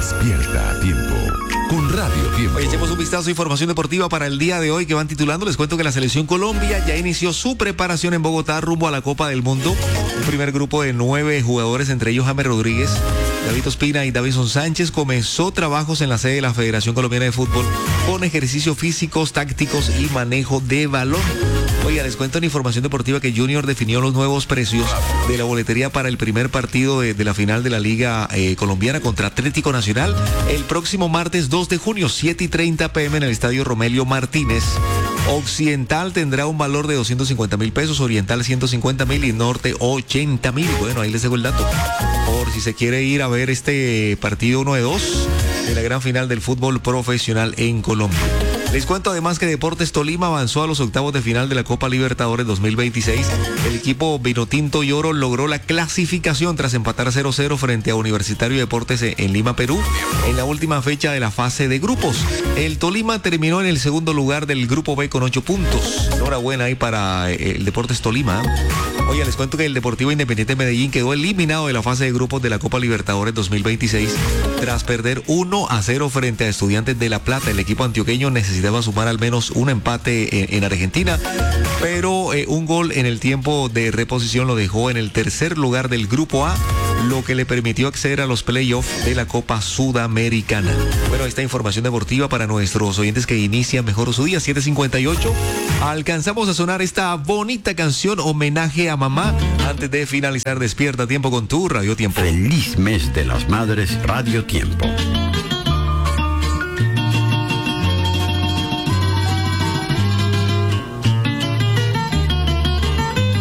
Despierta a tiempo con Radio Tiempo. Oye, echemos un vistazo a información deportiva para el día de hoy que van titulando. Les cuento que la Selección Colombia ya inició su preparación en Bogotá rumbo a la Copa del Mundo. Un primer grupo de 9 jugadores, entre ellos James Rodríguez, David Ospina y Davison Sánchez, comenzó trabajos en la sede de la Federación Colombiana de Fútbol con ejercicios físicos, tácticos y manejo de balón. Oiga, les cuento en información deportiva que Junior definió los nuevos precios de la boletería para el primer partido de la final de la Liga Colombiana contra Atlético Nacional el próximo martes 2 de junio, 7:30 p.m. en el Estadio Romelio Martínez. Occidental tendrá un valor de 250.000 pesos, Oriental 150.000 y Norte 80.000. Bueno, ahí les dejo el dato. Por si se quiere ir a ver este partido 1 de 2 de la gran final del fútbol profesional en Colombia. Les cuento además que Deportes Tolima avanzó a los octavos de final de la Copa Libertadores 2026. El equipo Vinotinto y Oro logró la clasificación tras empatar 0-0 frente a Universitario de Deportes en Lima, Perú, en la última fecha de la fase de grupos. El Tolima terminó en el segundo lugar del Grupo B con 8 puntos. Enhorabuena ahí para el Deportes Tolima. Oye, les cuento que el Deportivo Independiente Medellín quedó eliminado de la fase de grupos de la Copa Libertadores 2026 tras perder 1-0 frente a Estudiantes de La Plata. El equipo antioqueño necesitaba sumar al menos un empate en Argentina, pero un gol en el tiempo de reposición lo dejó en el tercer lugar del Grupo A, lo que le permitió acceder a los playoffs de la Copa Sudamericana. Bueno, esta información deportiva para nuestros oyentes que inician mejor su día, 7:58. Alcanzamos a sonar esta bonita canción, homenaje a mamá, antes de finalizar Despierta a Tiempo con tu Radio Tiempo. Feliz mes de las madres, Radio Tiempo.